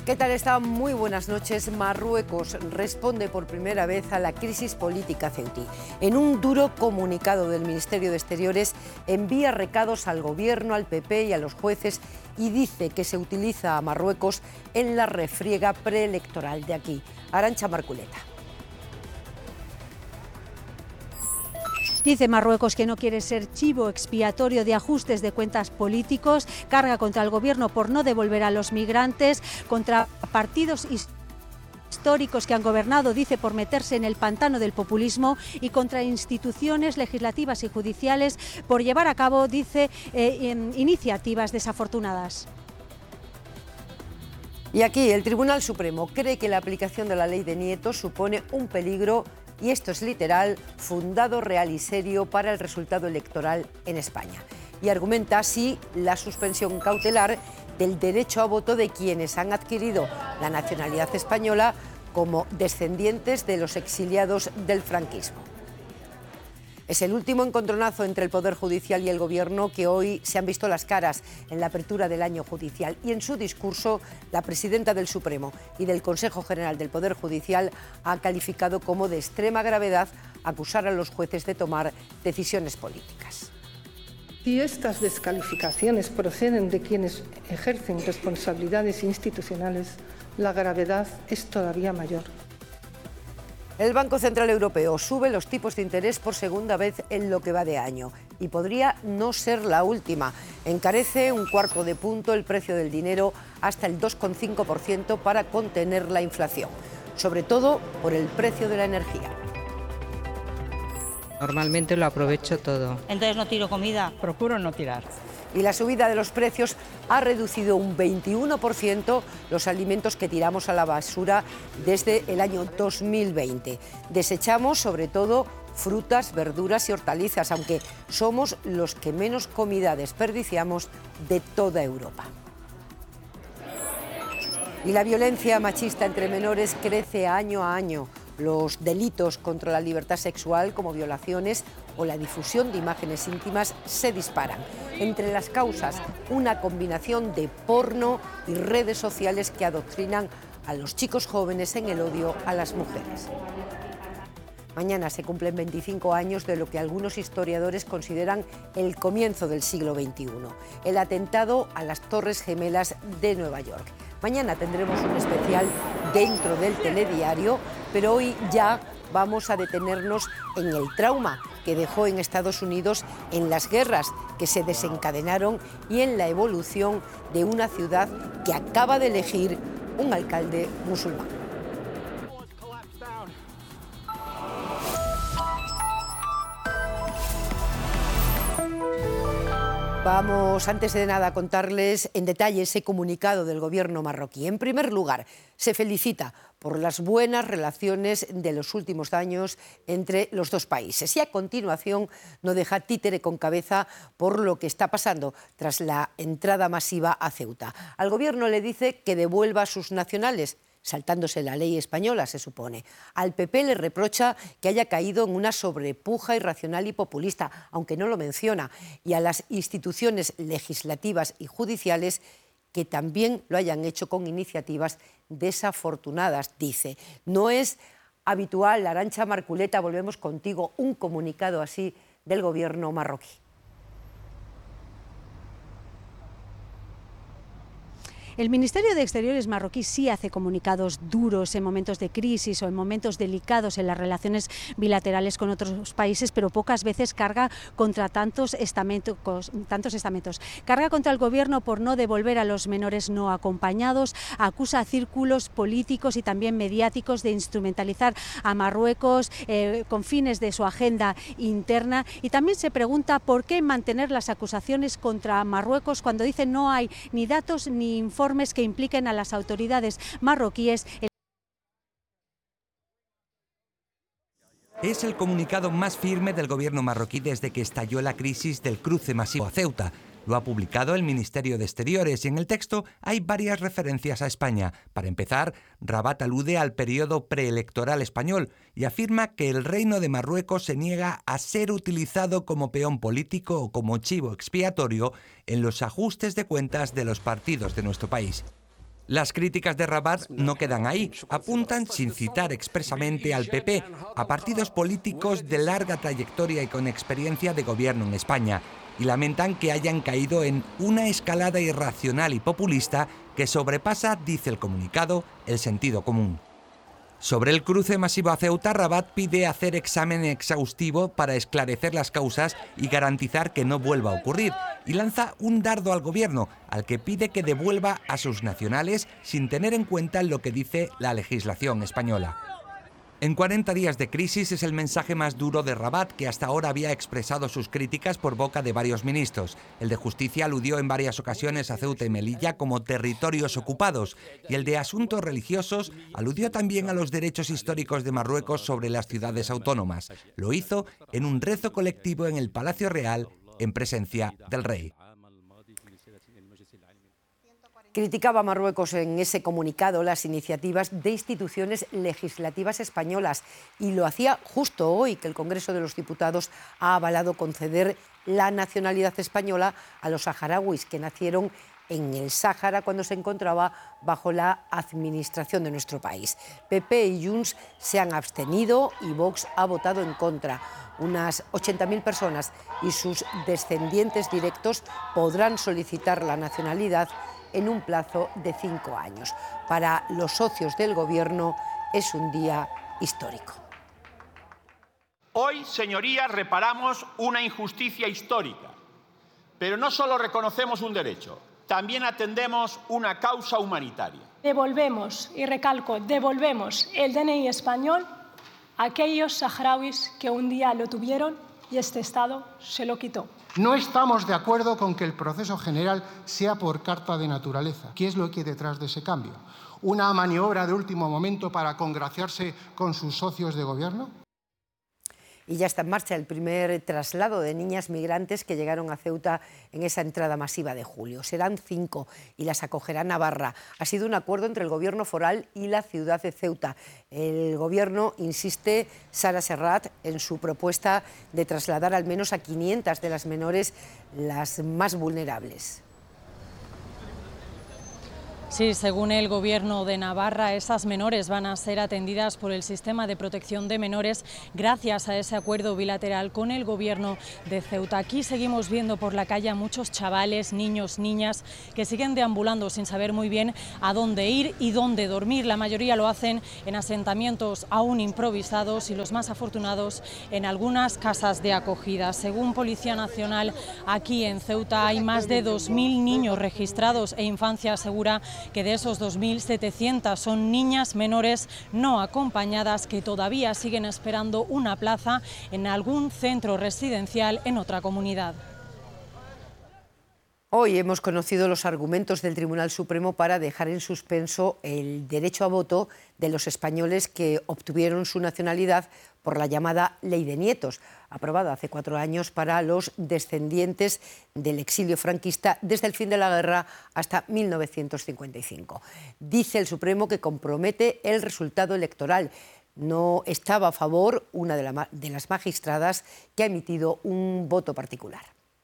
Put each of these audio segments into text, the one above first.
¿Qué tal está? Muy buenas noches. Marruecos responde por primera vez a la crisis política ceutí. En un duro comunicado del Ministerio de Exteriores envía recados al gobierno, al PP y a los jueces y dice que se utiliza a Marruecos en la refriega preelectoral de aquí. Arantxa Marculeta. Dice Marruecos que no quiere ser chivo expiatorio de ajustes de cuentas políticos, carga contra el gobierno por no devolver a los migrantes, contra partidos históricos que han gobernado, dice, por meterse en el pantano del populismo, y contra instituciones legislativas y judiciales por llevar a cabo, dice, iniciativas desafortunadas. Y aquí el Tribunal Supremo cree que la aplicación de la ley de Nieto supone un peligro, y esto es literal, fundado, real y serio para el resultado electoral en España. Y argumenta así la suspensión cautelar del derecho a voto de quienes han adquirido la nacionalidad española como descendientes de los exiliados del franquismo. Es el último encontronazo entre el Poder Judicial y el Gobierno que hoy se han visto las caras en la apertura del año judicial. Y en su discurso, la presidenta del Supremo y del Consejo General del Poder Judicial ha calificado como de extrema gravedad acusar a los jueces de tomar decisiones políticas. Si estas descalificaciones proceden de quienes ejercen responsabilidades institucionales, la gravedad es todavía mayor. El Banco Central Europeo sube los tipos de interés por segunda vez en lo que va de año y podría no ser la última. Encarece un cuarto de punto el precio del dinero hasta el 2,5% para contener la inflación, sobre todo por el precio de la energía. Normalmente lo aprovecho todo. Entonces no tiro comida. Procuro no tirar. Y la subida de los precios ha reducido un 21% los alimentos que tiramos a la basura desde el año 2020. Desechamos sobre todo frutas, verduras y hortalizas, aunque somos los que menos comida desperdiciamos de toda Europa. Y la violencia machista entre menores crece año a año. Los delitos contra la libertad sexual, como violaciones o la difusión de imágenes íntimas, se disparan. Entre las causas, una combinación de porno y redes sociales que adoctrinan a los chicos jóvenes en el odio a las mujeres. Mañana se cumplen 25 años de lo que algunos historiadores consideran el comienzo del siglo XXI, el atentado a las Torres Gemelas de Nueva York. Mañana tendremos un especial dentro del telediario, pero hoy ya vamos a detenernos en el trauma que dejó en Estados Unidos en las guerras que se desencadenaron y en la evolución de una ciudad que acaba de elegir un alcalde musulmán. Vamos, antes de nada, a contarles en detalle ese comunicado del gobierno marroquí. En primer lugar, se felicita por las buenas relaciones de los últimos años entre los dos países. Y a continuación no deja títere con cabeza por lo que está pasando tras la entrada masiva a Ceuta. Al gobierno le dice que devuelva a sus nacionales, saltándose la ley española, se supone. Al PP le reprocha que haya caído en una sobrepuja irracional y populista, aunque no lo menciona, y a las instituciones legislativas y judiciales que también lo hayan hecho con iniciativas desafortunadas, dice. No es habitual, Arantxa Marculeta, volvemos contigo, un comunicado así del gobierno marroquí. El Ministerio de Exteriores marroquí sí hace comunicados duros en momentos de crisis o en momentos delicados en las relaciones bilaterales con otros países, pero pocas veces carga contra tantos estamentos. Carga contra el gobierno por no devolver a los menores no acompañados, acusa a círculos políticos y también mediáticos de instrumentalizar a Marruecos con fines de su agenda interna, y también se pregunta por qué mantener las acusaciones contra Marruecos cuando dice no hay ni datos ni informes que impliquen a las autoridades marroquíes. Es el comunicado más firme del gobierno marroquí desde que estalló la crisis del cruce masivo a Ceuta. Lo ha publicado el Ministerio de Exteriores y en el texto hay varias referencias a España. Para empezar, Rabat alude al periodo preelectoral español y afirma que el Reino de Marruecos se niega a ser utilizado como peón político o como chivo expiatorio en los ajustes de cuentas de los partidos de nuestro país. Las críticas de Rabat no quedan ahí, apuntan, sin citar expresamente al PP, a partidos políticos de larga trayectoria y con experiencia de gobierno en España, y lamentan que hayan caído en una escalada irracional y populista que sobrepasa, dice el comunicado, el sentido común. Sobre el cruce masivo a Ceuta, Rabat pide hacer examen exhaustivo para esclarecer las causas y garantizar que no vuelva a ocurrir, y lanza un dardo al gobierno, al que pide que devuelva a sus nacionales sin tener en cuenta lo que dice la legislación española. En 40 días de crisis es el mensaje más duro de Rabat, que hasta ahora había expresado sus críticas por boca de varios ministros. El de Justicia aludió en varias ocasiones a Ceuta y Melilla como territorios ocupados, y el de Asuntos Religiosos aludió también a los derechos históricos de Marruecos sobre las ciudades autónomas. Lo hizo en un rezo colectivo en el Palacio Real, en presencia del rey. Criticaba Marruecos en ese comunicado las iniciativas de instituciones legislativas españolas y lo hacía justo hoy que el Congreso de los Diputados ha avalado conceder la nacionalidad española a los saharauis que nacieron en el Sáhara cuando se encontraba bajo la administración de nuestro país. PP y Junts se han abstenido y Vox ha votado en contra. Unas 80.000 personas y sus descendientes directos podrán solicitar la nacionalidad en un plazo de 5 años. Para los socios del Gobierno es un día histórico. Hoy, señorías, reparamos una injusticia histórica, pero no solo reconocemos un derecho, también atendemos una causa humanitaria. Devolvemos, y recalco, devolvemos el DNI español a aquellos saharauis que un día lo tuvieron y este Estado se lo quitó. No estamos de acuerdo con que el proceso general sea por carta de naturaleza. ¿Qué es lo que hay detrás de ese cambio? ¿Una maniobra de último momento para congraciarse con sus socios de gobierno? Y ya está en marcha el primer traslado de niñas migrantes que llegaron a Ceuta en esa entrada masiva de julio. Serán 5 y las acogerá Navarra. Ha sido un acuerdo entre el Gobierno foral y la ciudad de Ceuta. El Gobierno insiste, Sara Serrat, en su propuesta de trasladar al menos a 500 de las menores, las más vulnerables. Sí, según el Gobierno de Navarra, esas menores van a ser atendidas por el Sistema de Protección de Menores gracias a ese acuerdo bilateral con el Gobierno de Ceuta. Aquí seguimos viendo por la calle a muchos chavales, niños, niñas que siguen deambulando sin saber muy bien a dónde ir y dónde dormir. La mayoría lo hacen en asentamientos aún improvisados y los más afortunados en algunas casas de acogida. Según Policía Nacional, aquí en Ceuta hay más de 2.000 niños registrados e Infancia asegura que de esos 2.700 son niñas menores no acompañadas que todavía siguen esperando una plaza en algún centro residencial en otra comunidad. Hoy hemos conocido los argumentos del Tribunal Supremo para dejar en suspenso el derecho a voto de los españoles que obtuvieron su nacionalidad por la llamada Ley de Nietos, aprobada hace 4 años para los descendientes del exilio franquista desde el fin de la guerra hasta 1955. Dice el Supremo que compromete el resultado electoral. No estaba a favor una de las magistradas que ha emitido un voto particular.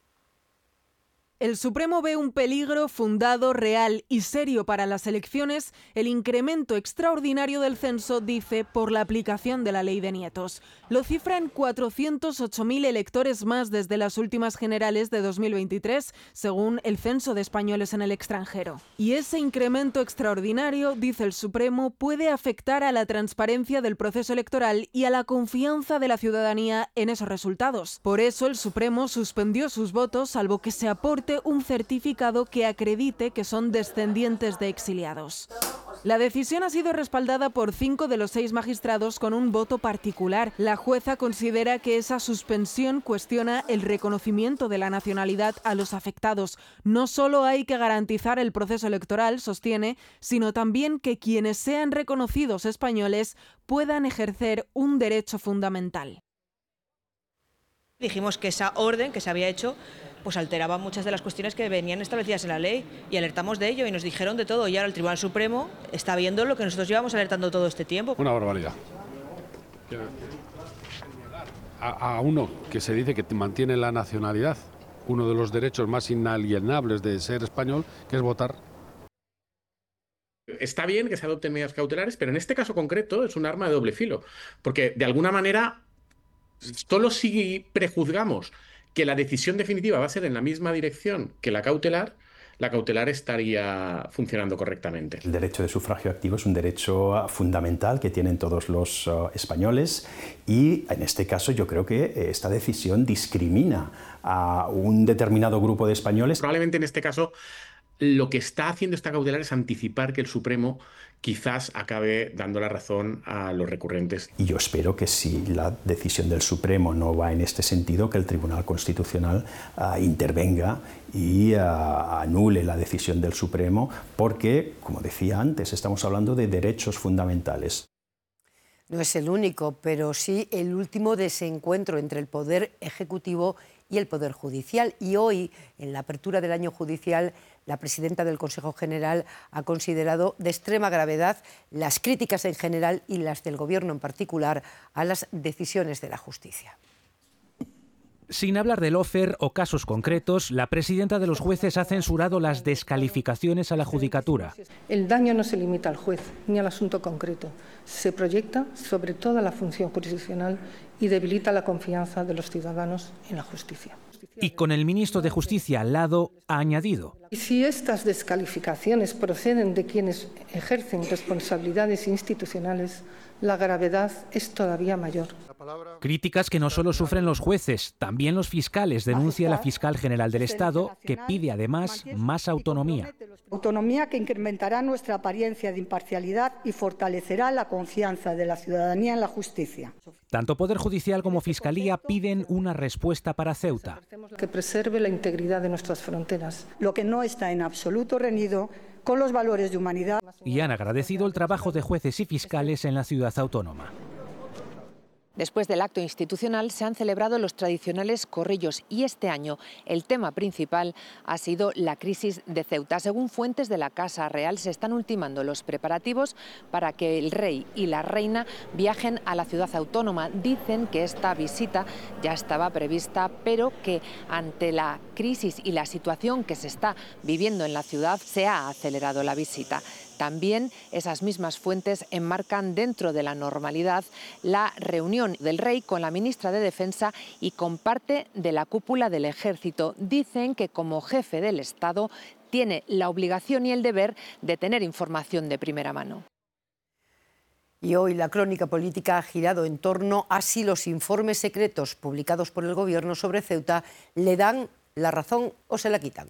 El Supremo ve un peligro fundado, real y serio para las elecciones, el incremento extraordinario del censo, dice, por la aplicación de la Ley de Nietos. Lo cifra en 408.000 electores más desde las últimas generales de 2023, según el Censo de Españoles en el extranjero. Y ese incremento extraordinario, dice el Supremo, puede afectar a la transparencia del proceso electoral y a la confianza de la ciudadanía en esos resultados. Por eso el Supremo suspendió sus votos, salvo que se aporte un certificado que acredite que son descendientes de exiliados. La decisión ha sido respaldada por 5 de los 6 magistrados con un voto particular. La jueza considera que esa suspensión cuestiona el reconocimiento de la nacionalidad a los afectados. No solo hay que garantizar el proceso electoral, sostiene, sino también que quienes sean reconocidos españoles puedan ejercer un derecho fundamental. Dijimos que esa orden que se había hecho pues alteraba muchas de las cuestiones que venían establecidas en la ley y alertamos de ello y nos dijeron de todo y ahora el Tribunal Supremo está viendo lo que nosotros llevamos alertando todo este tiempo. Una barbaridad. A uno que se dice que mantiene la nacionalidad, uno de los derechos más inalienables de ser español, que es votar. Está bien que se adopten medidas cautelares, pero en este caso concreto es un arma de doble filo, porque de alguna manera solo si prejuzgamos que la decisión definitiva va a ser en la misma dirección que la cautelar estaría funcionando correctamente. El derecho de sufragio activo es un derecho fundamental que tienen todos los españoles y en este caso yo creo que esta decisión discrimina a un determinado grupo de españoles. Probablemente en este caso lo que está haciendo esta cautelar es anticipar que el Supremo quizás acabe dando la razón a los recurrentes. Y yo espero que si la decisión del Supremo no va en este sentido, que el Tribunal Constitucional intervenga y anule la decisión del Supremo, porque, como decía antes, estamos hablando de derechos fundamentales. No es el único, pero sí el último desencuentro entre el Poder Ejecutivo y el Poder Judicial. Y hoy, en la apertura del año judicial, la presidenta del Consejo General ha considerado de extrema gravedad las críticas en general y las del Gobierno en particular a las decisiones de la justicia. Sin hablar de lawfare o casos concretos, la presidenta de los jueces ha censurado las descalificaciones a la judicatura. El daño no se limita al juez ni al asunto concreto. Se proyecta sobre toda la función jurisdiccional y debilita la confianza de los ciudadanos en la justicia. Y con el ministro de Justicia al lado, ha añadido: Y si estas descalificaciones proceden de quienes ejercen responsabilidades institucionales, la gravedad es todavía mayor. Críticas que no solo sufren los jueces, también los fiscales, denuncia la fiscal general del Estado, que pide además más autonomía. Autonomía que incrementará nuestra apariencia de imparcialidad y fortalecerá la confianza de la ciudadanía en la justicia. Tanto Poder Judicial como Fiscalía piden una respuesta para Ceuta. Que preserve la integridad de nuestras fronteras. Lo que no está en absoluto reñido con los valores de humanidad. Y han agradecido el trabajo de jueces y fiscales en la ciudad autónoma. Después del acto institucional se han celebrado los tradicionales corrillos y este año el tema principal ha sido la crisis de Ceuta. Según fuentes de la Casa Real, se están ultimando los preparativos para que el rey y la reina viajen a la ciudad autónoma. Dicen que esta visita ya estaba prevista, pero que ante la crisis y la situación que se está viviendo en la ciudad se ha acelerado la visita. También esas mismas fuentes enmarcan dentro de la normalidad la reunión del rey con la ministra de Defensa y con parte de la cúpula del Ejército. Dicen que como jefe del Estado tiene la obligación y el deber de tener información de primera mano. Y hoy la crónica política ha girado en torno a si los informes secretos publicados por el Gobierno sobre Ceuta le dan la razón o se la quitan.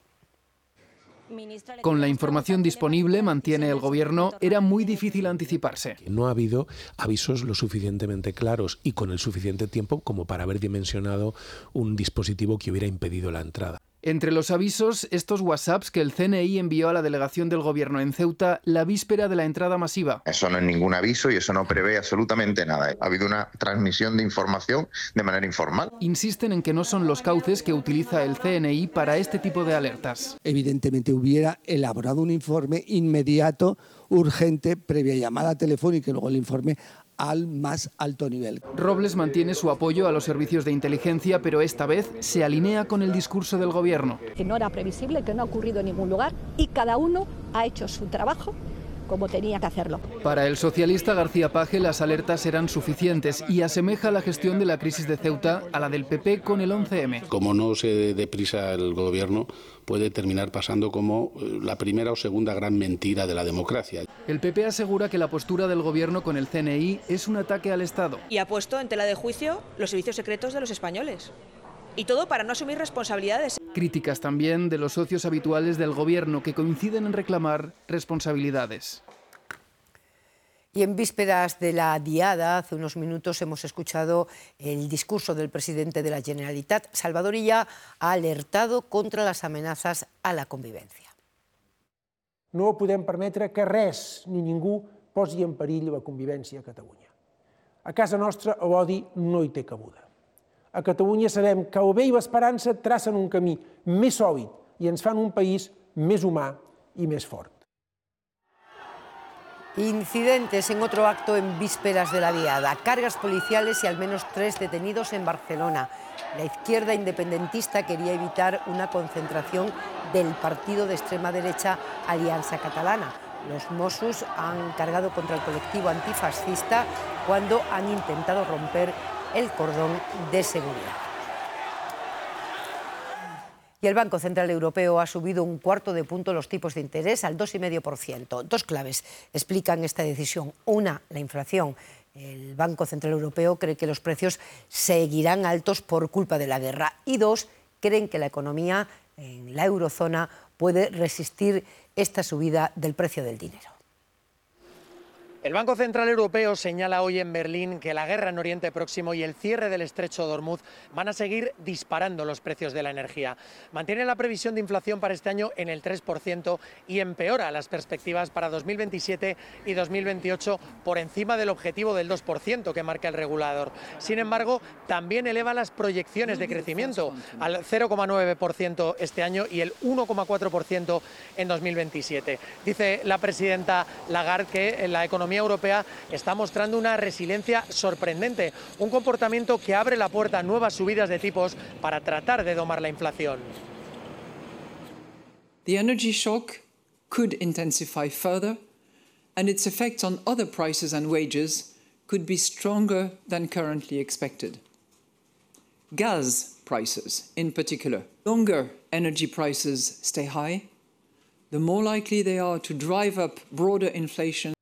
Con la información disponible, mantiene el Gobierno, era muy difícil anticiparse. No ha habido avisos lo suficientemente claros y con el suficiente tiempo como para haber dimensionado un dispositivo que hubiera impedido la entrada. Entre los avisos, estos WhatsApps que el CNI envió a la delegación del Gobierno en Ceuta la víspera de la entrada masiva. Eso no es ningún aviso y eso no prevé absolutamente nada. Ha habido una transmisión de información de manera informal. Insisten en que no son los cauces que utiliza el CNI para este tipo de alertas. Evidentemente hubiera elaborado un informe inmediato, urgente, previa llamada telefónica y luego el informe al más alto nivel. Robles mantiene su apoyo a los servicios de inteligencia, pero esta vez se alinea con el discurso del Gobierno. Que no era previsible, que no ha ocurrido en ningún lugar y cada uno ha hecho su trabajo como tenía que hacerlo. Para el socialista García Page las alertas eran suficientes y asemeja la gestión de la crisis de Ceuta a la del PP con el 11M. Como no se dé prisa el Gobierno, puede terminar pasando como la primera o segunda gran mentira de la democracia. El PP asegura que la postura del Gobierno con el CNI es un ataque al Estado. Y ha puesto en tela de juicio los servicios secretos de los españoles. Y todo para no asumir responsabilidades. Críticas también de los socios habituales del Gobierno que coinciden en reclamar responsabilidades. Y en vísperas de la Diada, hace unos minutos hemos escuchado el discurso del presidente de la Generalitat. Salvador Illa ha alertado contra las amenazas a la convivencia. No podem permetre que res ni ningú posi en perill la convivència a Catalunya. A casa nostra l'odi no hi té cabuda. A Catalunya sabem que el bé i l'esperança tracen un camí més sòlid i ens fan un país més humà i més fort. Incidentes en otro acto en vísperas de la Diada. Cargas policiales y al menos 3 detenidos en Barcelona. La izquierda independentista quería evitar una concentración del partido de extrema derecha Alianza Catalana. Los Mossos han cargado contra el colectivo antifascista cuando han intentado romper el cordón de seguridad. Y el Banco Central Europeo ha subido 1/4 de punto los tipos de interés al 2,5%. Dos claves explican esta decisión. Una, la inflación. El Banco Central Europeo cree que los precios seguirán altos por culpa de la guerra. Y dos, creen que la economía en la eurozona puede resistir esta subida del precio del dinero. El Banco Central Europeo señala hoy en Berlín que la guerra en Oriente Próximo y el cierre del estrecho de Hormuz van a seguir disparando los precios de la energía. Mantiene la previsión de inflación para este año en el 3% y empeora las perspectivas para 2027 y 2028 por encima del objetivo del 2% que marca el regulador. Sin embargo, también eleva las proyecciones de crecimiento al 0,9% este año y el 1,4% en 2027. Dice la presidenta Lagarde que la economía europea está mostrando una resiliencia sorprendente, un comportamiento que abre la puerta a nuevas subidas de tipos para tratar de domar la inflación. The energy shock could intensify further, and its effects on other prices and wages could be stronger than currently expected. Gas prices, in particular. Longer energy prices stay high, the more likely they are to drive up broader inflation.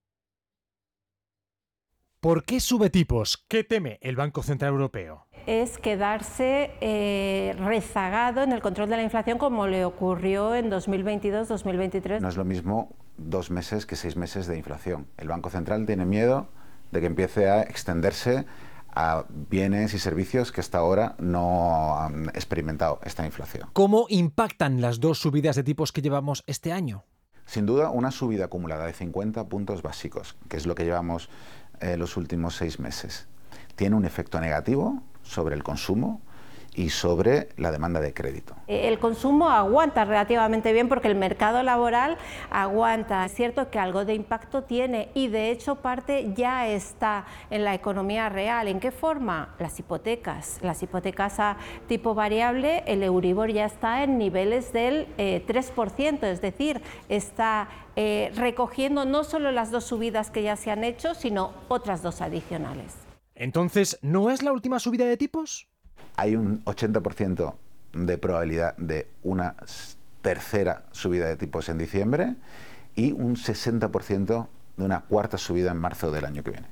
¿Por qué sube tipos? ¿Qué teme el Banco Central Europeo? Es quedarse rezagado en el control de la inflación como le ocurrió en 2022-2023. No es lo mismo 2 meses que 6 meses de inflación. El Banco Central tiene miedo de que empiece a extenderse a bienes y servicios que hasta ahora no han experimentado esta inflación. ¿Cómo impactan las 2 subidas de tipos que llevamos este año? Sin duda, una subida acumulada de 50 puntos básicos, que es lo que llevamos los últimos 6 meses, tiene un efecto negativo sobre el consumo y sobre la demanda de crédito. El consumo aguanta relativamente bien porque el mercado laboral aguanta. Es cierto que algo de impacto tiene y de hecho parte ya está en la economía real. ¿En qué forma? Las hipotecas a tipo variable, el Euribor ya está en niveles del 3%, es decir, está recogiendo no solo las 2 subidas que ya se han hecho, sino otras 2 adicionales. Entonces, ¿no es la última subida de tipos? Hay un 80% de probabilidad de una tercera subida de tipos en diciembre y un 60% de una cuarta subida en marzo del año que viene.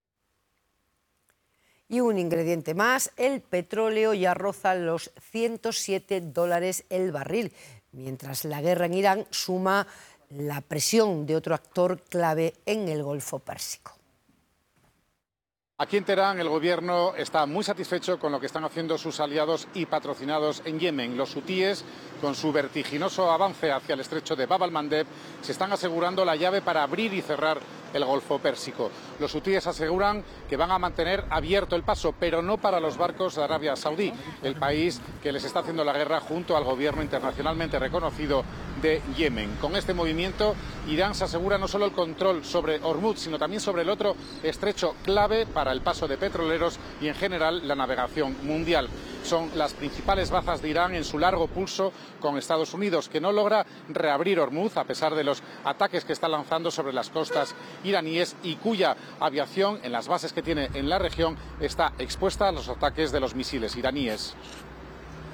Y un ingrediente más, el petróleo ya roza los $107 el barril, mientras la guerra en Irán suma la presión de otro actor clave en el Golfo Pérsico. Aquí en Teherán el gobierno está muy satisfecho con lo que están haciendo sus aliados y patrocinados en Yemen. Los hutíes, con su vertiginoso avance hacia el estrecho de Bab al-Mandeb, se están asegurando la llave para abrir y cerrar el Golfo Pérsico. Los hutíes aseguran que van a mantener abierto el paso, pero no para los barcos de Arabia Saudí, el país que les está haciendo la guerra junto al gobierno internacionalmente reconocido de Yemen. Con este movimiento, Irán se asegura no solo el control sobre Hormuz, sino también sobre el otro estrecho clave para el paso de petroleros y en general la navegación mundial. Son las principales bazas de Irán en su largo pulso con Estados Unidos, que no logra reabrir Hormuz a pesar de los ataques que está lanzando sobre las costas iraníes y cuya aviación en las bases que tiene en la región está expuesta a los ataques de los misiles iraníes.